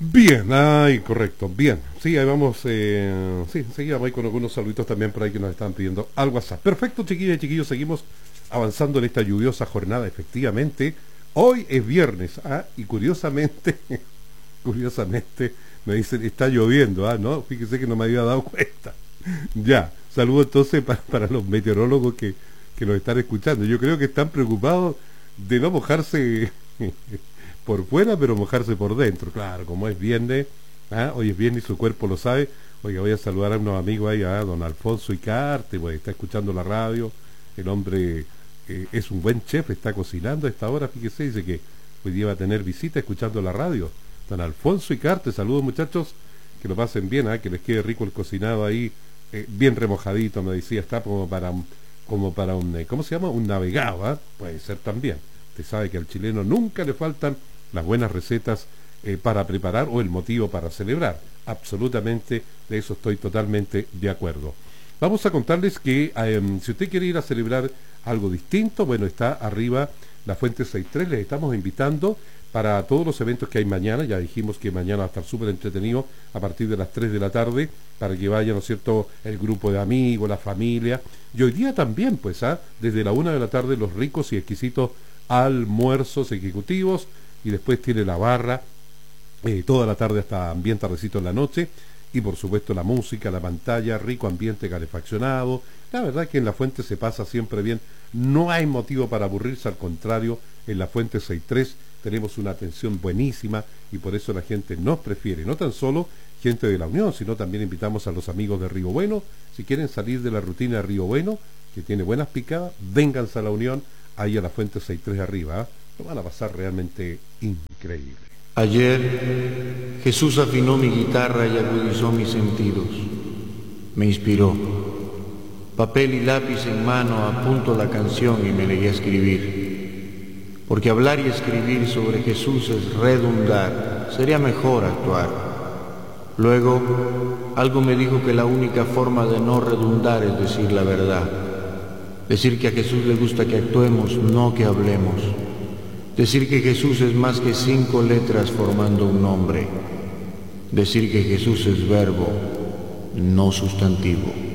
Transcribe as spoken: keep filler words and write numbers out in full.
Bien, ay, correcto, bien. Sí, ahí vamos, eh, sí, seguimos ahí con algunos saluditos también por ahí que nos están pidiendo al WhatsApp. Perfecto, chiquillas y chiquillos, seguimos avanzando en esta lluviosa jornada, efectivamente. Hoy es viernes, ah, y curiosamente, curiosamente, me dicen, está lloviendo, ah, no, fíjese que no me había dado cuenta. Ya, saludo entonces para, para los meteorólogos que, que nos están escuchando. Yo creo que están preocupados de no mojarse por fuera, pero mojarse por dentro. Claro, como es viernes, ¿ah? Hoy es viernes y su cuerpo lo sabe. Oiga, voy a saludar a unos amigos ahí, a don Alfonso Icarte, pues está escuchando la radio. El hombre eh, es un buen chef, está cocinando a esta hora, fíjese, dice que hoy día va a tener visita escuchando la radio. Don Alfonso Icarte, saludos muchachos, que lo pasen bien, ¿ah? Que les quede rico el cocinado ahí, eh, bien remojadito, me decía, está como para un, como para un, eh, ¿cómo se llama? Un navegado, ¿ah? Puede ser también. Usted sabe que al chileno nunca le faltan las buenas recetas eh, para preparar o el motivo para celebrar. Absolutamente, de eso estoy totalmente de acuerdo. Vamos a contarles que eh, si usted quiere ir a celebrar algo distinto, bueno, está arriba la Fuente sesenta y tres, les estamos invitando para todos los eventos que hay mañana. Ya dijimos que mañana va a estar súper entretenido a partir de las tres de la tarde, para que vaya, ¿no es cierto?, el grupo de amigos, la familia. Y hoy día también, pues, ¿ah? Desde la una de la tarde, los ricos y exquisitos almuerzos ejecutivos, y después tiene la barra, eh, toda la tarde hasta bien tardecito en la noche, y por supuesto la música, la pantalla, rico ambiente calefaccionado. La verdad que en la Fuente se pasa siempre bien, no hay motivo para aburrirse, al contrario, en la Fuente sesenta y tres tenemos una atención buenísima, y por eso la gente nos prefiere, no tan solo gente de la Unión, sino también invitamos a los amigos de Río Bueno. Si quieren salir de la rutina de Río Bueno, que tiene buenas picadas, vénganse a la Unión, ahí a la Fuente sesenta y tres arriba, ¿eh? Lo van a pasar realmente increíble. Ayer Jesús afinó mi guitarra y agudizó mis sentidos. Me inspiró. Papel y lápiz en mano apunto la canción y me negué a escribir. Porque hablar y escribir sobre Jesús es redundar, sería mejor actuar. Luego, algo me dijo que la única forma de no redundar es decir la verdad. Decir que a Jesús le gusta que actuemos, no que hablemos. Decir que Jesús es más que cinco letras formando un nombre. Decir que Jesús es verbo, no sustantivo.